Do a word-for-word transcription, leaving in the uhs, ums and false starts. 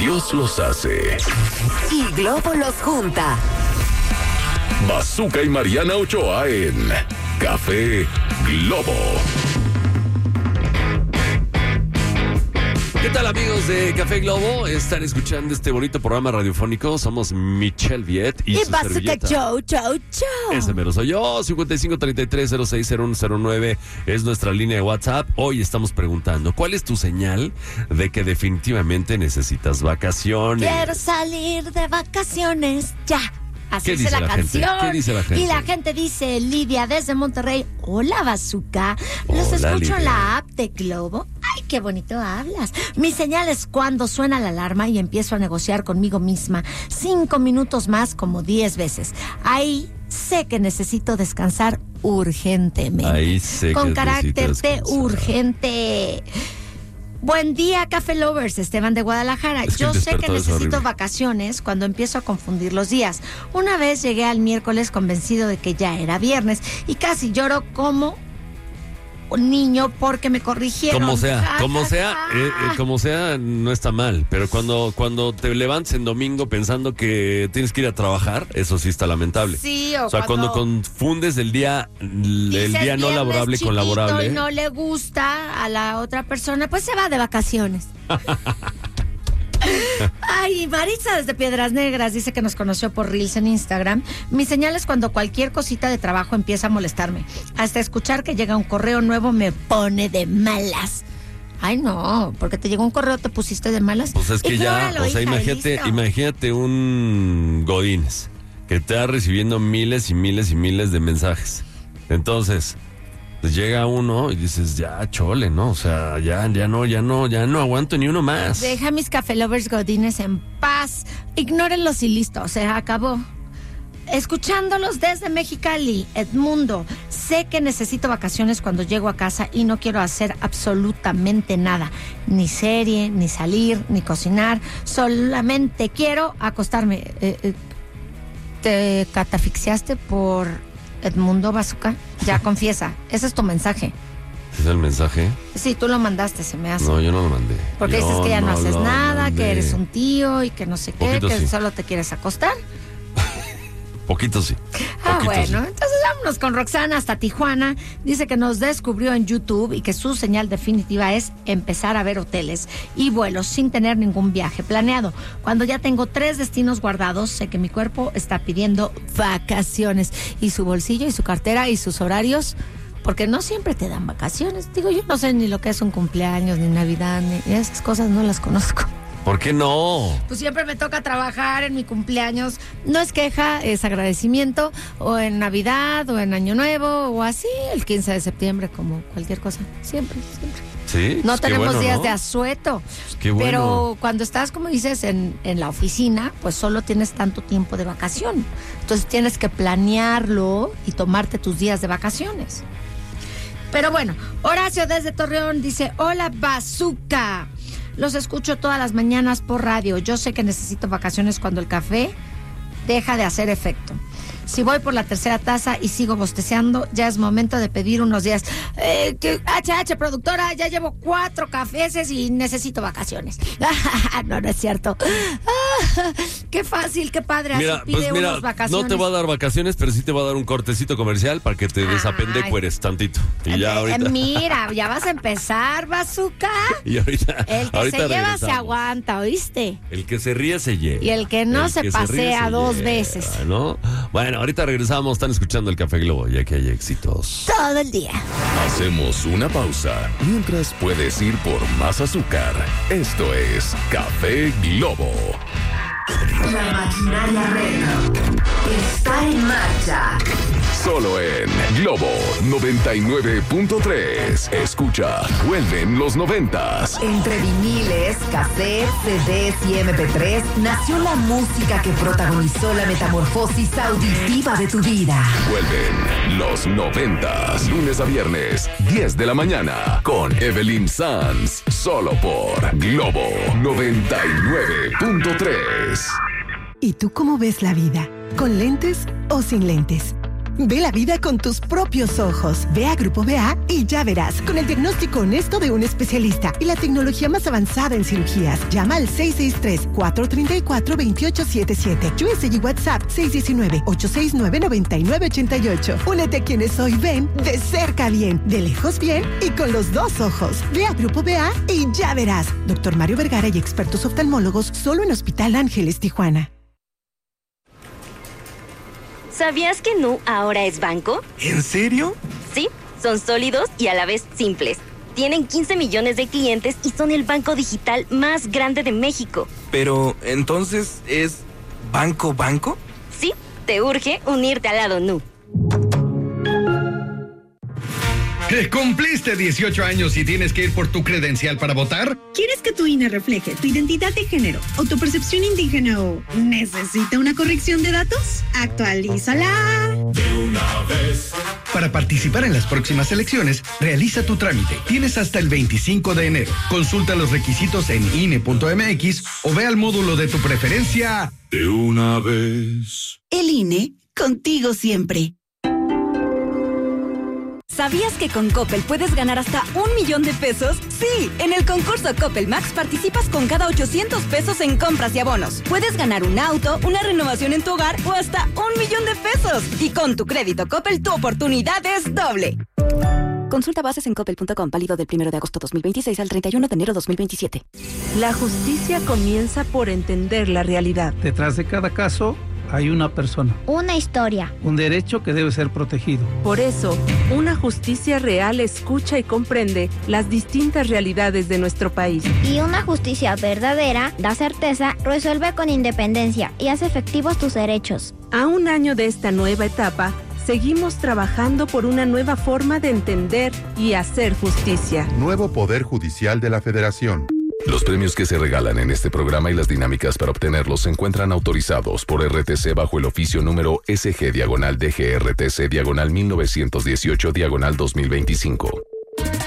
Dios los hace y Globo los junta. Bazooka y Mariana Ochoa en Café Globo. ¿Qué tal, amigos de Café Globo? Están escuchando este bonito programa radiofónico. Somos Michelle Viet y, y su Bazooka servilleta. Chau, chau, chau. Ese mero soy yo. cincuenta y cinco treinta y tres cero seis cero uno cero nueve es nuestra línea de WhatsApp. Hoy estamos preguntando, ¿cuál es tu señal de que definitivamente necesitas vacaciones? Quiero salir de vacaciones ya. Así ¿Qué dice dice la, la canción. gente? ¿Qué dice la gente? Y la gente dice, Lidia desde Monterrey, hola Bazooka, los Hola, escucho Lidia. en la app de Globo. Ay, qué bonito hablas. Mi señal es cuando suena la alarma y empiezo a negociar conmigo misma cinco minutos más como diez veces. Ahí sé que necesito descansar urgentemente. Ahí sé Con que carácter necesito de descansar. urgente. Buen día, Café Lovers, Esteban de Guadalajara. Es que Yo el sé que despertador es necesito horrible. vacaciones cuando empiezo a confundir los días. Una vez llegué al miércoles convencido de que ya era viernes y casi lloro como un niño porque me corrigieron. Como sea, Ja, como ja, sea, ja. eh, eh, como sea, no está mal. Pero cuando, cuando te levantes en domingo pensando que tienes que ir a trabajar, eso sí está lamentable. Sí, o, O sea, cuando, confundes el día, el dices día no viernes laborable con chiquito laborable. y no le gusta a la otra persona, pues se va de vacaciones. Ay, Maritza desde Piedras Negras dice que nos conoció por Reels en Instagram. Mi señal es cuando cualquier cosita de trabajo empieza a molestarme. Hasta escuchar que llega un correo nuevo me pone de malas. Ay, no, porque te llegó un correo, te pusiste de malas. Pues es que ya, Ignóralo, o sea, hija, imagínate, listo. imagínate un Godínez que está recibiendo miles y miles y miles de mensajes. Entonces, pues llega uno y dices, ya, chole, ¿no? O sea, ya, ya no, ya no, ya no aguanto ni uno más. Deja a mis Café Lovers Godines en paz. Ignórenlos y listo, se acabó. Escuchándolos desde Mexicali, Edmundo, sé que necesito vacaciones cuando llego a casa y no quiero hacer absolutamente nada, ni serie, ni salir, ni cocinar, solamente quiero acostarme. Eh, eh, ¿Te catafixiaste por Edmundo Bazooka? Ya confiesa, ese es tu mensaje. ¿Es el mensaje? Sí, tú lo mandaste, se me hace. No, yo no lo mandé. Porque Yo dices que ya no, no haces lo nada, mandé. que eres un tío y que no sé qué, Poquito que sí. solo te quieres acostar. Poquito sí. Ah, Poquito bueno, sí. entonces vámonos con Roxana hasta Tijuana. Dice que nos descubrió en YouTube y que su señal definitiva es empezar a ver hoteles y vuelos sin tener ningún viaje planeado. Cuando ya tengo tres destinos guardados, sé que mi cuerpo está pidiendo vacaciones. Y su bolsillo y su cartera y sus horarios, porque no siempre te dan vacaciones. Digo, yo no sé ni lo que es un cumpleaños, ni Navidad, ni esas cosas no las conozco. ¿Por qué no? Pues siempre me toca trabajar en mi cumpleaños. No es queja, es agradecimiento. O en Navidad, o en Año Nuevo, o así, el quince de septiembre, como cualquier cosa. Siempre, siempre. Sí. No pues qué tenemos bueno, días ¿no? de asueto. Pues qué bueno. Pero cuando estás, como dices, en, en la oficina, pues solo tienes tanto tiempo de vacación. Entonces tienes que planearlo y tomarte tus días de vacaciones. Pero bueno, Horacio desde Torreón dice, hola Bazooka. Los escucho todas las mañanas por radio. Yo sé que necesito vacaciones cuando el café deja de hacer efecto. Si voy por la tercera taza y sigo bostezeando, ya es momento de pedir unos días. Eh, que, H H, productora, ya llevo cuatro cafés y necesito vacaciones. No, no es cierto. Ah, qué fácil, qué padre. Mira, Así pide pues mira, unos vacaciones. no te va a dar vacaciones, pero sí te va a dar un cortecito comercial para que te Ay. desapendecueres tantito. Y ya Eh, ahorita. Mira, ya vas a empar, Bazooka. Y ahorita. El que ahorita se lleva regresamos. se aguanta, ¿oíste? El que se ríe se lleva. Y el que no El se que pasea ríe se dos lleva, veces. ¿no? Bueno, ahorita regresamos. Están escuchando el Café Globo, ya que hay éxitos. Todo el día. Hacemos una pausa mientras puedes ir por más azúcar. Esto es Café Globo. La maquinaria retro está en marcha. Solo en Globo noventa y nueve punto tres. Escucha, vuelven los noventas. Entre viniles, cassettes, C Ds y eme pe tres nació la música que protagonizó la metamorfosis auditiva de tu vida. Vuelven los noventas. Lunes a viernes, diez de la mañana. Con Evelyn Sanz. Solo por Globo noventa y nueve punto tres. ¿Y tú cómo ves la vida? ¿Con lentes o sin lentes? Ve la vida con tus propios ojos. Ve a Grupo B A y ya verás. Con el diagnóstico honesto de un especialista y la tecnología más avanzada en cirugías. Llama al seis seis tres, cuatro tres cuatro, dos ocho siete siete. U S y WhatsApp seis uno nueve, ocho seis nueve, nueve nueve ocho ocho. Únete a quienes hoy ven de cerca bien, de lejos bien y con los dos ojos. Ve a Grupo B A y ya verás. Doctor Mario Vergara y expertos oftalmólogos solo en Hospital Ángeles, Tijuana. ¿Sabías que Nu ahora es banco? ¿En serio? Sí, son sólidos y a la vez simples. Tienen quince millones de clientes y son el banco digital más grande de México. Pero, ¿entonces es banco banco? Sí, te urge unirte al lado Nu. ¿Cumpliste dieciocho años y tienes que ir por tu credencial para votar? ¿Quieres que tu I N E refleje tu identidad de género o tu percepción indígena o necesita una corrección de datos? Actualízala De una vez. Para participar en las próximas elecciones, realiza tu trámite. Tienes hasta el veinticinco de enero. Consulta los requisitos en I N E punto M X o ve al módulo de tu preferencia. De una vez. El I N E, contigo siempre. ¿Sabías que con Coppel puedes ganar hasta un millón de pesos? Sí, en el concurso Coppel Max participas con cada ochocientos pesos en compras y abonos. Puedes ganar un auto, una renovación en tu hogar o hasta un millón de pesos. Y con tu crédito Coppel, tu oportunidad es doble. Consulta bases en coppel punto com, válido del primero de agosto dos mil veintiséis al treinta y uno de enero dos mil veintisiete. La justicia comienza por entender la realidad. Detrás de cada caso hay una persona. Una historia. Un derecho que debe ser protegido. Por eso, una justicia real escucha y comprende las distintas realidades de nuestro país. Y una justicia verdadera da certeza, resuelve con independencia y hace efectivos tus derechos. A un año de esta nueva etapa, seguimos trabajando por una nueva forma de entender y hacer justicia. Nuevo Poder Judicial de la Federación. Los premios que se regalan en este programa y las dinámicas para obtenerlos se encuentran autorizados por R T C bajo el oficio número S G diagonal D G R T C diagonal mil novecientos dieciocho diagonal dos mil veinticinco.